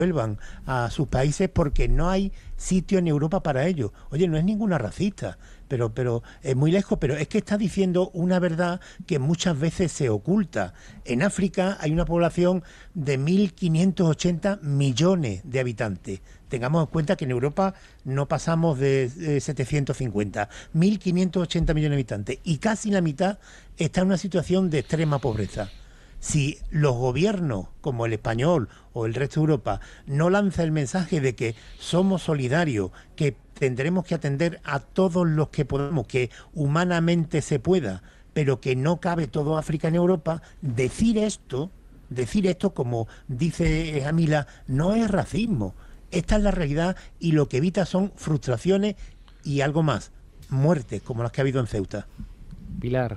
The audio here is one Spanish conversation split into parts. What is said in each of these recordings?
vuelvan a sus países porque no hay sitio en Europa para ellos. Oye, no es ninguna racista, pero es muy lejos, pero es que está diciendo una verdad que muchas veces se oculta. En África hay una población de 1.580 millones de habitantes. Tengamos en cuenta que en Europa no pasamos de 750, 1.580 millones de habitantes, y casi la mitad está en una situación de extrema pobreza. Si los gobiernos, como el español o el resto de Europa, no lanzan el mensaje de que somos solidarios, que tendremos que atender a todos los que podamos, que humanamente se pueda, pero que no cabe todo África en Europa, decir esto, como dice Jamila, no es racismo. Esta es la realidad, y lo que evita son frustraciones y algo más, muertes como las que ha habido en Ceuta. Pilar.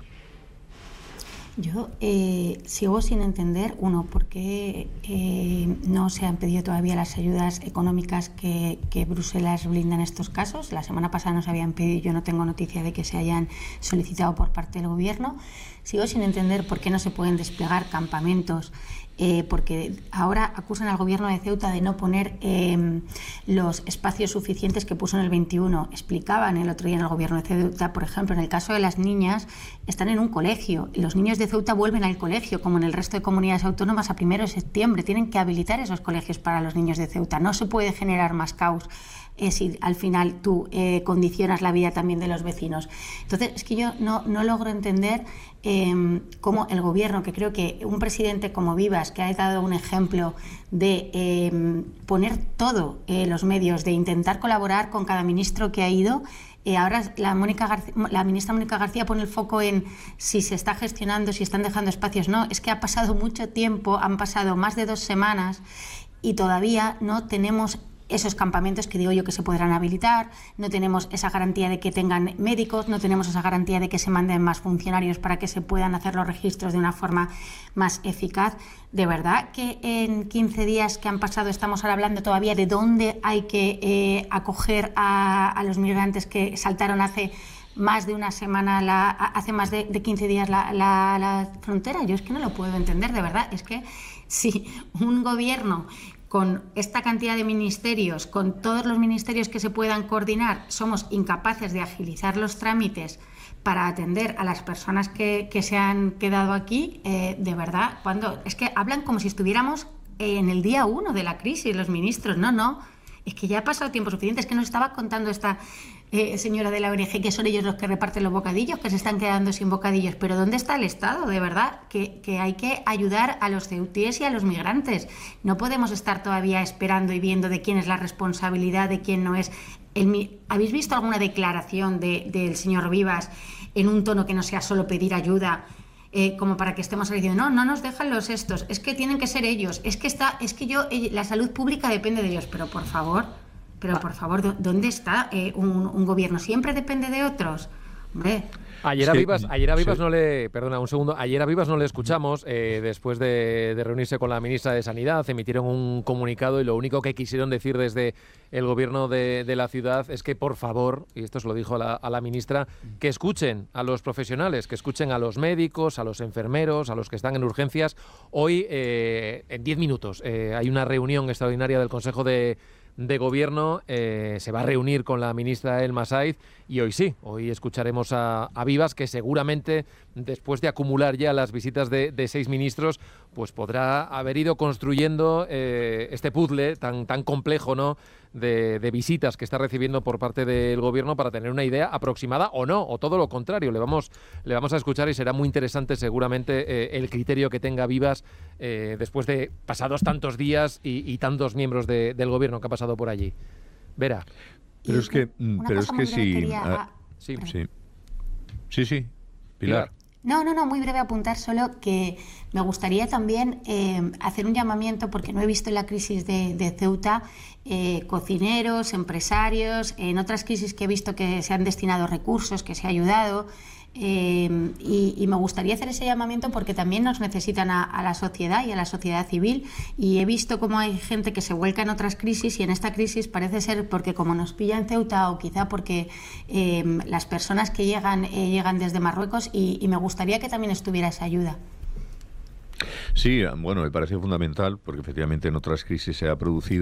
Yo sigo sin entender, por qué no se han pedido todavía las ayudas económicas que Bruselas brinda en estos casos. La semana pasada no se habían pedido, yo no tengo noticia de que se hayan solicitado por parte del Gobierno. Sigo sin entender por qué no se pueden desplegar campamentos, porque ahora acusan al Gobierno de Ceuta de no poner los espacios suficientes que puso en el 21. Explicaban el otro día en el Gobierno de Ceuta, por ejemplo, en el caso de las niñas, están en un colegio y los niños de Ceuta vuelven al colegio, como en el resto de comunidades autónomas, a 1 de septiembre. Tienen que habilitar esos colegios para los niños de Ceuta. No se puede generar más caos si al final tú condicionas la vida también de los vecinos. Entonces, es que yo no logro entender cómo el Gobierno, que creo que un presidente como Vivas, que ha dado un ejemplo de poner todo los medios, de intentar colaborar con cada ministro que ha ido, ahora la ministra Mónica García pone el foco en si se está gestionando, si están dejando espacios. No, es que ha pasado mucho tiempo, han pasado más de 2 semanas y todavía no tenemos esos campamentos que digo yo que se podrán habilitar, no tenemos esa garantía de que tengan médicos, no tenemos esa garantía de que se manden más funcionarios para que se puedan hacer los registros de una forma más eficaz. ¿De verdad que en 15 días que han pasado estamos ahora hablando todavía de dónde hay que acoger a los migrantes que saltaron hace más de una semana, hace más de 15 días la frontera? Yo es que no lo puedo entender, de verdad. Es que si un gobierno con esta cantidad de ministerios, con todos los ministerios que se puedan coordinar, somos incapaces de agilizar los trámites para atender a las personas que se han quedado aquí, de verdad, es que hablan como si estuviéramos en el día 1 de la crisis, los ministros. No, es que ya ha pasado tiempo suficiente. Es que nos estaba contando esta señora de la ONG que son ellos los que reparten los bocadillos, que se están quedando sin bocadillos. Pero ¿dónde está el Estado? De verdad, que hay que ayudar a los ceutíes y a los migrantes. No podemos estar todavía esperando y viendo de quién es la responsabilidad, de quién no es. ¿Habéis visto alguna declaración del señor Vivas en un tono que no sea solo pedir ayuda, como para que estemos diciendo no nos dejan los estos, es que tienen que ser ellos, la salud pública depende de ellos? Pero por favor, ¿dónde está un gobierno? ¿Siempre depende de otros? Hombre. Ayer a Vivas no le... Perdona, un segundo. Ayer a Vivas no le escuchamos después de reunirse con la ministra de Sanidad. Emitieron un comunicado y lo único que quisieron decir desde el gobierno de la ciudad es que, por favor, y esto se lo dijo a la ministra, que escuchen a los profesionales, que escuchen a los médicos, a los enfermeros, a los que están en urgencias. Hoy, en 10 minutos, hay una reunión extraordinaria del Consejo de Gobierno, se va a reunir con la ministra Elma Saiz y hoy escucharemos a Vivas, que seguramente después de acumular ya las visitas de 6 ministros, pues podrá haber ido construyendo este puzzle tan complejo, ¿no?, de visitas que está recibiendo por parte del Gobierno, para tener una idea aproximada o no, o todo lo contrario. Le vamos a escuchar y será muy interesante seguramente el criterio que tenga Vivas después de pasados tantos días y tantos miembros del Gobierno que ha pasado por allí. Vera. Pero es que sí. Sí, Pilar. No, muy breve, apuntar solo que me gustaría también hacer un llamamiento, porque no he visto en la crisis de Ceuta cocineros, empresarios, en otras crisis que he visto que se han destinado recursos, que se ha ayudado, y me gustaría hacer ese llamamiento porque también nos necesitan a la sociedad y a la sociedad civil, y he visto cómo hay gente que se vuelca en otras crisis, y en esta crisis parece ser porque como nos pilla en Ceuta, o quizá porque las personas que llegan desde Marruecos, y me gustaría que también estuviera esa ayuda. Sí, bueno, me parece fundamental porque efectivamente en otras crisis se ha producido